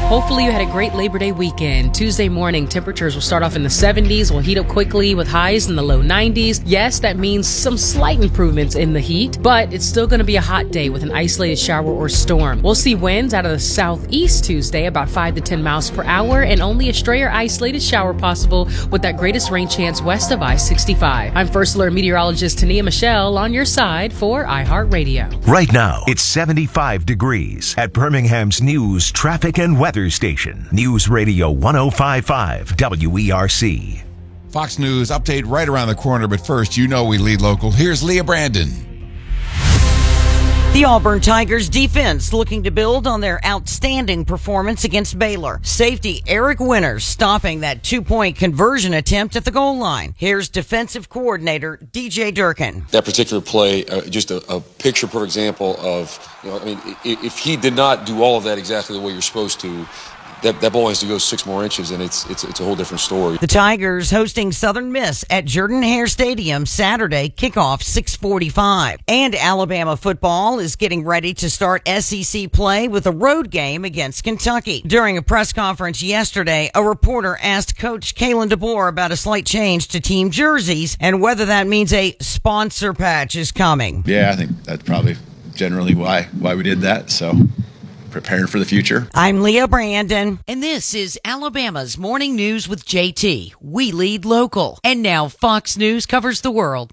Hopefully you had a great Labor Day weekend. Tuesday morning, temperatures will start off in the 70s, will heat up quickly with highs in the low 90s. Yes, that means some slight improvements in the heat, but it's still going to be a hot day with an isolated shower or storm. We'll see winds out of the southeast Tuesday, about 5 to 10 miles per hour, and only a stray or isolated shower possible with that greatest rain chance west of I-65. I'm First Alert meteorologist Tania Michelle on your side for iHeartRadio. Right now, it's 75 degrees at Birmingham's news, traffic, and weather station. News Radio 105.5 WERC. Fox News update right around the corner, but first, we lead local. Here's Leah Brandon. The Auburn Tigers defense looking to build on their outstanding performance against Baylor. Safety Eric Winters stopping that 2-point conversion attempt at the goal line. Here's defensive coordinator DJ Durkin. That particular play, just a picture-perfect example of, if he did not do all of that exactly the way you're supposed to, that ball has to go 6 more inches, and it's a whole different story. The Tigers hosting Southern Miss at Jordan-Hare Stadium Saturday, kickoff 6:45. And Alabama football is getting ready to start SEC play with a road game against Kentucky. During a press conference yesterday, a reporter asked Coach Kalen DeBoer about a slight change to team jerseys and whether that means a sponsor patch is coming. Yeah, I think that's probably generally why we did that, so preparing for the future. I'm Leah Brandon, and this is Alabama's Morning News with JT. We lead local. And now Fox News covers the world.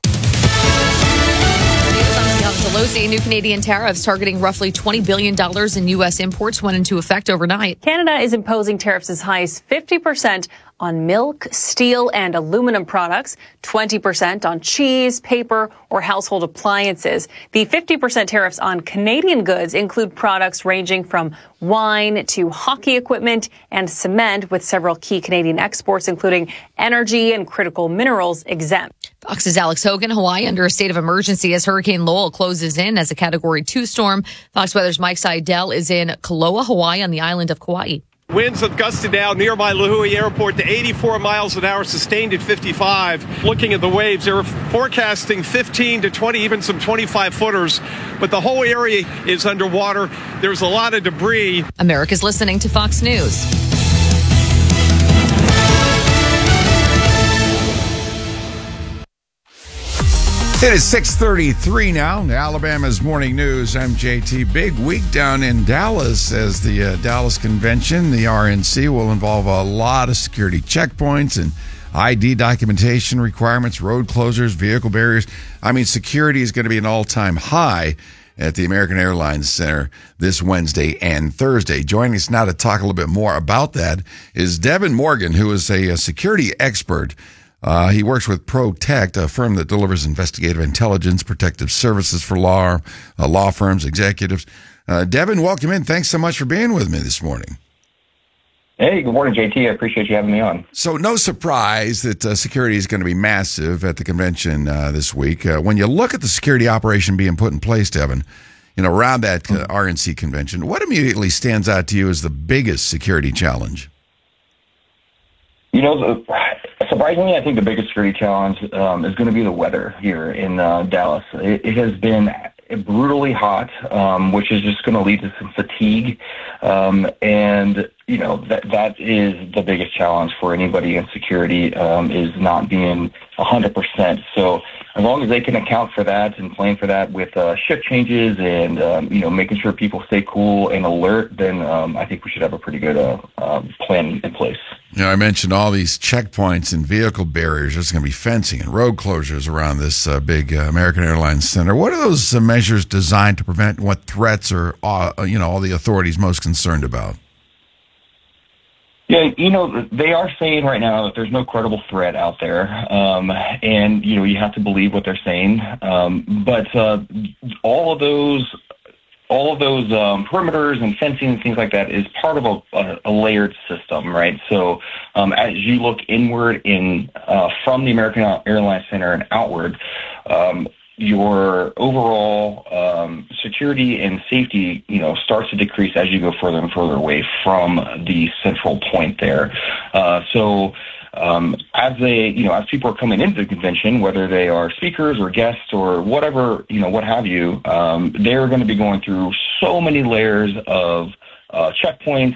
Pelosi, new Canadian tariffs targeting roughly $20 billion in U.S. imports went into effect overnight. Canada is imposing tariffs as high as 50% on milk, steel, and aluminum products, 20% on cheese, paper, or household appliances. The 50% tariffs on Canadian goods include products ranging from wine to hockey equipment and cement, with several key Canadian exports, including energy and critical minerals, exempt. Fox's Alex Hogan. Hawaii under a state of emergency as Hurricane Lowell closes in as a Category 2 storm. Fox Weather's Mike Seidel is in Kaloa, Hawaii, on the island of Kauai. Winds have gusted now nearby Lahui Airport to 84 miles an hour, sustained at 55. Looking at the waves, they're forecasting 15 to 20, even some 25 footers. But the whole area is underwater. There's a lot of debris. America's listening to Fox News. It is 6:33 now. Alabama's Morning News. I'm JT. Big week down in Dallas as the Dallas Convention, the RNC, will involve a lot of security checkpoints and ID documentation requirements, road closures, vehicle barriers. Security is going to be an all-time high at the American Airlines Center this Wednesday and Thursday. Joining us now to talk a little bit more about that is Devin Morgan, who is a security expert. He works with ProTect, a firm that delivers investigative intelligence, protective services for law firms, executives. Devin, welcome in. Thanks so much for being with me this morning. Hey, good morning, JT. I appreciate you having me on. So no surprise that security is going to be massive at the convention this week. When you look at the security operation being put in place, Devin, around that RNC convention, what immediately stands out to you as the biggest security challenge? Surprisingly, I think the biggest security challenge is going to be the weather here in Dallas. It has been brutally hot, which is just going to lead to some fatigue. And, that is the biggest challenge for anybody in security, is not being 100%. So as long as they can account for that and plan for that with shift changes and, making sure people stay cool and alert, then I think we should have a pretty good plan in place. I mentioned all these checkpoints and vehicle barriers. There's going to be fencing and road closures around this big American Airlines Center. What are those measures designed to prevent? What threats are, all the authorities most concerned about? Yeah, they are saying right now that there's no credible threat out there, and you have to believe what they're saying. But all of those perimeters and fencing and things like that is part of a layered system, right? So as you look inward from the American Airlines Center and outward, your overall security and safety, starts to decrease as you go further and further away from the central point there. As people are coming into the convention, whether they are speakers or guests or whatever, what have you, they're going to be going through so many layers of checkpoints